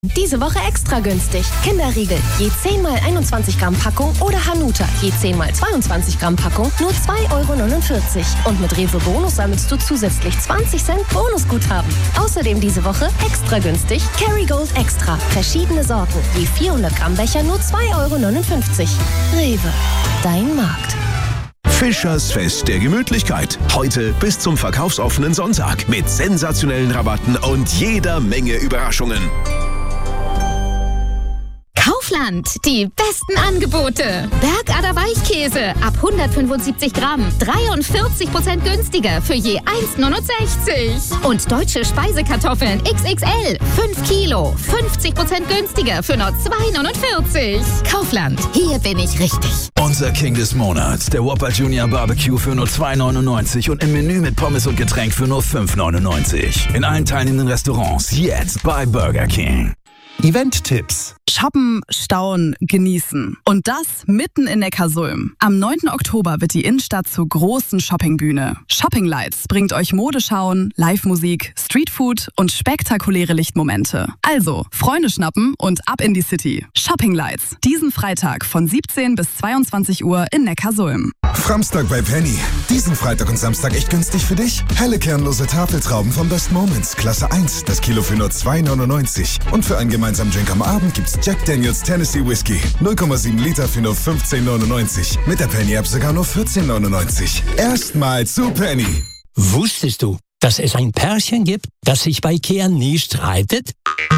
Diese Woche extra günstig. Kinderriegel, je 10 mal 21 Gramm Packung oder Hanuta, je 10 mal 22 Gramm Packung, nur 2,49 €. Und mit Rewe Bonus sammelst du zusätzlich 20 Cent Bonusguthaben. Außerdem diese Woche extra günstig Kerrygold Extra. Verschiedene Sorten, je 400 Gramm Becher, nur 2,59 €. Rewe, dein Markt. Fischers Fest der Gemütlichkeit. Heute bis zum verkaufsoffenen Sonntag mit sensationellen Rabatten und jeder Menge Überraschungen. Kaufland, die besten Angebote. Bergader Weichkäse ab 175 Gramm, 43% günstiger für je 1,69 €. Und deutsche Speisekartoffeln XXL, 5 Kilo, 50% günstiger für nur 2,49 €. Kaufland, hier bin ich richtig. Unser King des Monats, der Whopper Junior Barbecue für nur 2,99 € und im Menü mit Pommes und Getränk für nur 5,99 €. In allen teilnehmenden Restaurants jetzt bei Burger King. Event-Tipps. Shoppen, stauen, genießen. Und das mitten in Neckarsulm. Am 9. Oktober wird die Innenstadt zur großen Shoppingbühne. Shopping Lights bringt euch Modeschauen, Live-Musik, Streetfood und spektakuläre Lichtmomente. Also, Freunde schnappen und ab in die City. Shopping Lights. Diesen Freitag von 17 bis 22 Uhr in Neckarsulm. Framstag bei Penny. Diesen Freitag und Samstag echt günstig für dich? Helle kernlose Tafeltrauben vom Best Moments. Klasse 1. Das Kilo für nur 2,99 €. Und für einen gemeinsamen Drink am Abend gibt's Jack Daniels Tennessee Whiskey. 0,7 Liter für nur 15,99 €. Mit der Penny-App sogar nur 14,99 €. Erstmal zu Penny. Wusstest du, dass es ein Pärchen gibt, das sich bei IKEA nie streitet?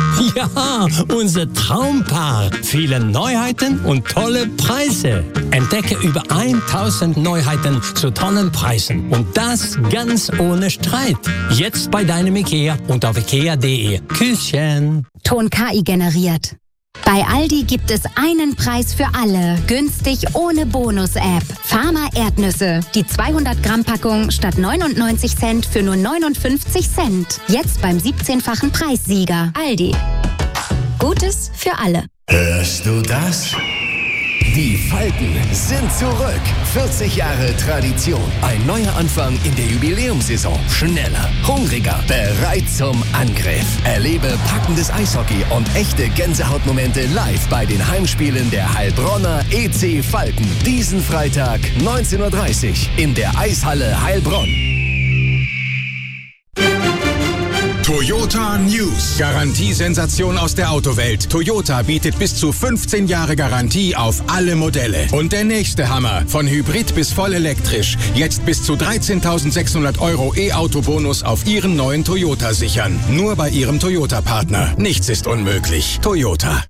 Ja, unser Traumpaar. Viele Neuheiten und tolle Preise. Entdecke über 1000 Neuheiten zu tollen Preisen. Und das ganz ohne Streit. Jetzt bei deinem IKEA und auf ikea.de. Küsschen. Ton KI generiert. Bei Aldi gibt es einen Preis für alle. Günstig ohne Bonus-App. Pharma Erdnüsse. Die 200-Gramm-Packung statt 99 Cent für nur 59 Cent. Jetzt beim 17-fachen Preissieger. Aldi. Gutes für alle. Hörst du das? Die Falken sind zurück. 40 Jahre Tradition. Ein neuer Anfang in der Jubiläumssaison. Schneller, hungriger, bereit zum Angriff. Erlebe packendes Eishockey und echte Gänsehautmomente live bei den Heimspielen der Heilbronner EC Falken. Diesen Freitag 19:30 Uhr in der Eishalle Heilbronn. Toyota News. Garantiesensation aus der Autowelt. Toyota bietet bis zu 15 Jahre Garantie auf alle Modelle. Und der nächste Hammer. Von Hybrid bis voll elektrisch. Jetzt bis zu 13.600 € E-Auto-Bonus auf Ihren neuen Toyota sichern. Nur bei Ihrem Toyota-Partner. Nichts ist unmöglich. Toyota.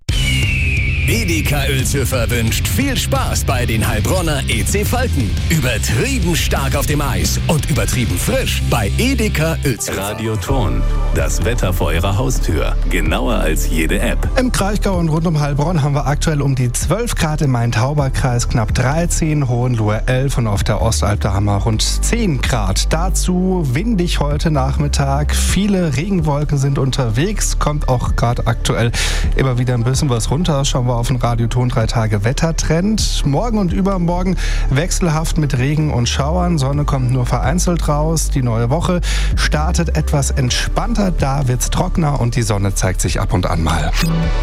Edeka Uelzhöfer wünscht viel Spaß bei den Heilbronner EC Falken. Übertrieben stark auf dem Eis und übertrieben frisch bei Edeka Uelzhöfer. Radio Ton, das Wetter vor Ihrer Haustür. Genauer als jede App. Im Kraichgau und rund um Heilbronn haben wir aktuell um die 12 Grad im Main-Tauber-Kreis, knapp 13, Hohenlohe 11 und auf der Ostalb da haben wir rund 10 Grad. Dazu windig heute Nachmittag. Viele Regenwolken sind unterwegs, kommt auch gerade aktuell immer wieder ein bisschen was runter. Schauen wir auf den Radioton 3 Tage Wettertrend. Morgen und übermorgen wechselhaft mit Regen und Schauern. Sonne kommt nur vereinzelt raus. Die neue Woche startet etwas entspannter. Da wird's trockener und die Sonne zeigt sich ab und an mal.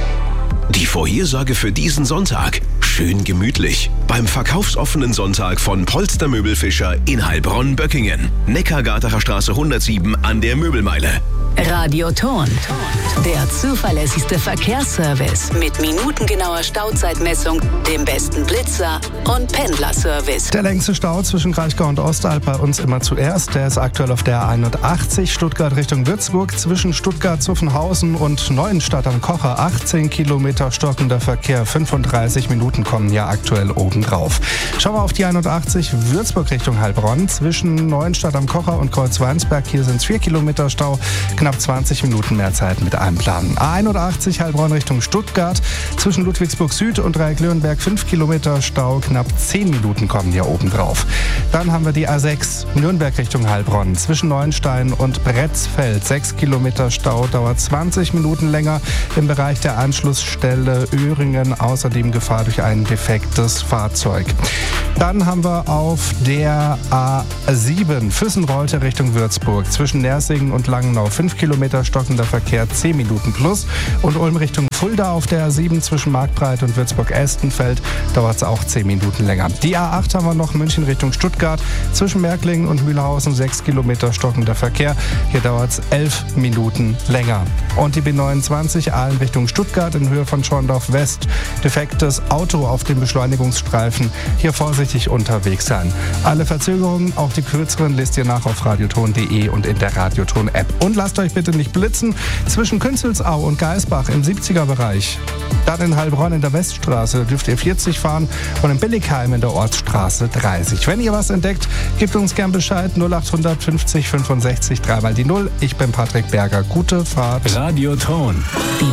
Die Vorhersage für diesen Sonntag. Schön gemütlich. Beim verkaufsoffenen Sonntag von Polster Möbelfischer in Heilbronn-Böckingen. Neckargartener Straße 107 an der Möbelmeile. Radio Ton. Der zuverlässigste Verkehrsservice mit minutengenauer Stauzeitmessung, dem besten Blitzer und Pendlerservice. Der längste Stau zwischen Kraichgau und Ostalb bei uns immer zuerst. Der ist aktuell auf der 81 Stuttgart Richtung Würzburg. Zwischen Stuttgart-Zuffenhausen und Neuenstadt am Kocher 18 Kilometer stockender Verkehr. 35 Minuten kommen ja aktuell obendrauf. Schauen wir auf die 81 Würzburg Richtung Heilbronn. Zwischen Neuenstadt am Kocher und Kreuzweinsberg. Hier sind es 4 Kilometer Stau. Knapp 20 Minuten mehr Zeit mit einplanen. A81 Heilbronn Richtung Stuttgart. Zwischen Ludwigsburg Süd und Dreieck-Löwenberg 5 Kilometer Stau. Knapp 10 Minuten kommen hier oben drauf. Dann haben wir die A6 Nürnberg Richtung Heilbronn. Zwischen Neuenstein und Bretzfeld 6 Kilometer Stau. Dauert 20 Minuten länger. Im Bereich der Anschlussstelle Öhringen außerdem Gefahr durch ein defektes Fahrzeug. Dann haben wir auf der A7 Füssen-Rolte Richtung Würzburg. Zwischen Nersingen und Langenau 5 Kilometer stockender Verkehr, 10 Minuten plus. Und Ulm Richtung Fulda auf der A7 zwischen Marktbreit und Würzburg-Estenfeld dauert es auch 10 Minuten länger. Die A8 haben wir noch München Richtung Stuttgart. Zwischen Märklingen und Mühlhausen 6 Kilometer stockender Verkehr. Hier dauert es 11 Minuten länger. Und die B29 Aalen Richtung Stuttgart in Höhe von Schorndorf West. Defektes Auto auf dem Beschleunigungsstreifen. Hier vorsichtig unterwegs sein. Alle Verzögerungen, auch die kürzeren, lest ihr nach auf radioton.de und in der Radioton-App. Und lasst euch bitte nicht blitzen. Zwischen Künzelsau und Geisbach im 70er-Bereich. Dann in Heilbronn in der Weststraße dürft ihr 40 fahren und in Billigheim in der Ortsstraße 30. Wenn ihr was entdeckt, gebt uns gern Bescheid. 0800 50 65 3 mal die 0. Ich bin Patrick Berger. Gute Fahrt. Radioton.